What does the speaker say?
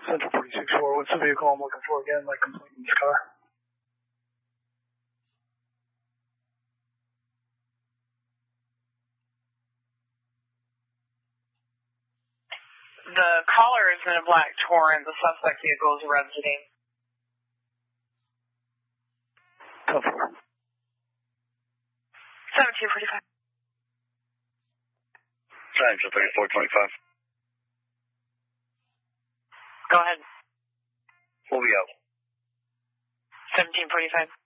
Central 46-4, what's the vehicle I'm looking for again, like complete in this car? The caller is in a black Touran. The suspect vehicle is a red sedan. 10-4. 1745. Central 3425. Go ahead. We'll be out. 1745.